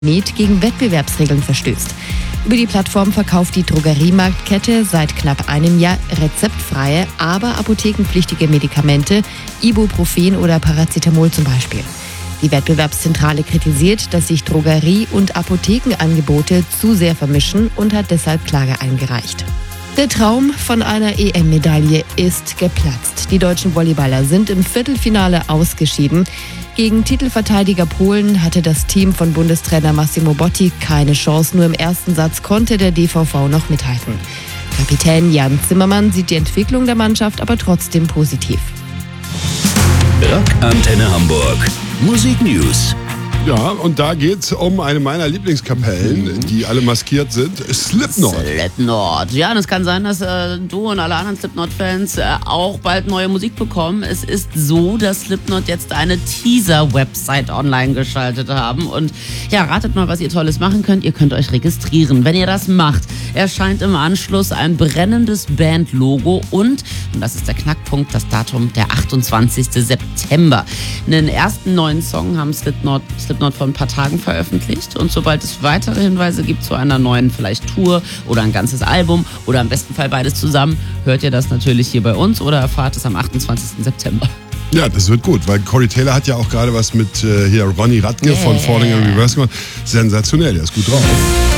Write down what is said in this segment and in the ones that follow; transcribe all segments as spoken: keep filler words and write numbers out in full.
Med gegen Wettbewerbsregeln verstößt. Über die Plattform verkauft die Drogeriemarktkette seit knapp einem Jahr rezeptfreie, aber apothekenpflichtige Medikamente, Ibuprofen oder Paracetamol zum Beispiel. Die Wettbewerbszentrale kritisiert, dass sich Drogerie- und Apothekenangebote zu sehr vermischen und hat deshalb Klage eingereicht. Der Traum von einer E M-Medaille ist geplatzt. Die deutschen Volleyballer sind im Viertelfinale ausgeschieden. Gegen Titelverteidiger Polen hatte das Team von Bundestrainer Massimo Botti keine Chance. Nur im ersten Satz konnte der D V V noch mithalten. Kapitän Jan Zimmermann sieht die Entwicklung der Mannschaft aber trotzdem positiv. Rockantenne Hamburg. Musik News. Ja, und da geht's um eine meiner Lieblingskapellen, mhm. die alle maskiert sind. Slipknot. Slipknot. Ja, und es kann sein, dass äh, du und alle anderen Slipknot-Fans äh, auch bald neue Musik bekommen. Es ist so, dass Slipknot jetzt eine Teaser-Website online geschaltet haben. Und ja, ratet mal, was ihr Tolles machen könnt. Ihr könnt euch registrieren. Wenn ihr das macht, erscheint im Anschluss ein brennendes Band-Logo und, und das ist der Knackpunkt, das Datum der achtundzwanzigsten September. Einen ersten neuen Song haben Slipknot Slipknot vor ein paar Tagen veröffentlicht und sobald es weitere Hinweise gibt zu einer neuen vielleicht Tour oder ein ganzes Album oder im besten Fall beides zusammen, hört ihr das natürlich hier bei uns oder erfahrt es am achtundzwanzigsten September. Ja, das wird gut, weil Corey Taylor hat ja auch gerade was mit äh, hier Ronny Radke yeah. von Falling in Reverse gemacht. Sensationell, der ist gut drauf.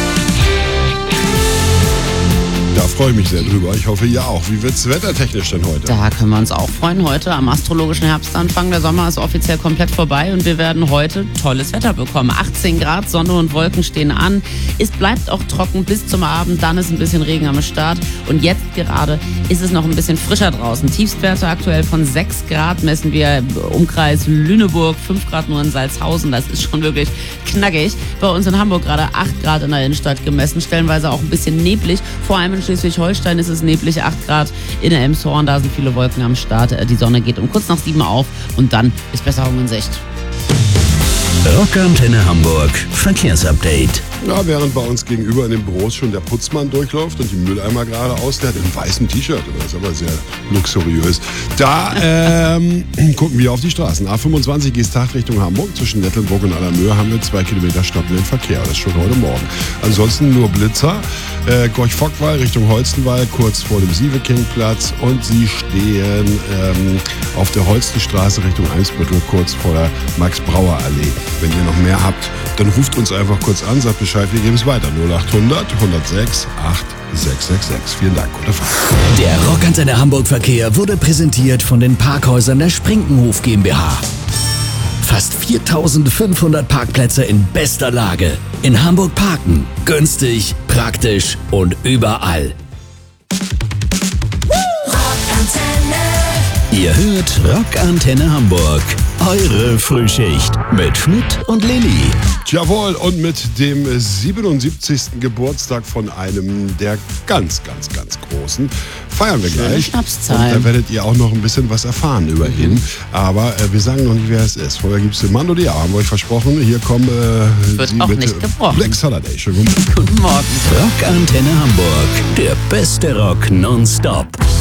Da freue ich mich sehr drüber. Ich hoffe, ihr auch. Wie wird's wettertechnisch denn heute? Da können wir uns auch freuen. Heute am astrologischen Herbstanfang. Der Sommer ist offiziell komplett vorbei und wir werden heute tolles Wetter bekommen. achtzehn Grad, Sonne und Wolken stehen an. Es bleibt auch trocken bis zum Abend. Dann ist ein bisschen Regen am Start. Und jetzt gerade ist es noch ein bisschen frischer draußen. Tiefstwerte aktuell von sechs Grad messen wir Umkreis Lüneburg. fünf Grad nur in Salzhausen. Das ist schon wirklich knackig. Bei uns in Hamburg gerade acht Grad in der Innenstadt gemessen. Stellenweise auch ein bisschen neblig. Vor allem in Schleswig-Holstein ist es neblig, acht Grad in der Elmshorn, da sind viele Wolken am Start. Die Sonne geht um kurz nach sieben auf und dann ist Besserung in Sicht. Rockantenne Hamburg Verkehrsupdate. Ja, während bei uns gegenüber in den Büros schon der Putzmann durchläuft und die Mülleimer gerade ausleert, in weißem T-Shirt, das ist aber sehr luxuriös. Da ähm, gucken wir auf die Straßen. A fünfundzwanzig Geesthacht Richtung Hamburg. Zwischen Nettelnburg und Allermöhe haben wir zwei Kilometer stockenden Verkehr. Das ist schon heute Morgen. Ansonsten nur Blitzer. Äh, Gorch-Fockwall Richtung Holstenwall, kurz vor dem Sievekingplatz. Und sie stehen ähm, auf der Holstenstraße Richtung Eimsbüttel, kurz vor der Max-Brauer-Allee. Wenn ihr noch mehr habt, dann ruft uns einfach kurz an, sagt Bescheid, wir geben es weiter. null achthundert, hundertsechs, acht sechs sechs sechs. Vielen Dank, gute Fahrt. Der Rockantenne Hamburg Verkehr wurde präsentiert von den Parkhäusern der Sprinkenhof GmbH. Fast viertausendfünfhundert Parkplätze in bester Lage. In Hamburg parken. Günstig, praktisch und überall. Ihr hört Rockantenne Hamburg. Eure Frühschicht mit Schmidt und Lilly. Jawohl, und mit dem siebenundsiebzigsten Geburtstag von einem der ganz, ganz, ganz Großen feiern wir Schöne gleich. Schnapszahl. Und da werdet ihr auch noch ein bisschen was erfahren über mhm. ihn. Aber äh, wir sagen noch nicht, wer es ist. Vorher gibt es den Mando Diao, haben wir euch versprochen. Hier kommen äh, Wird sie auch mit nicht gebrochen. Black Saturday. Schönen guten Morgen. Guten Morgen. Rockantenne Hamburg. Der beste Rock nonstop.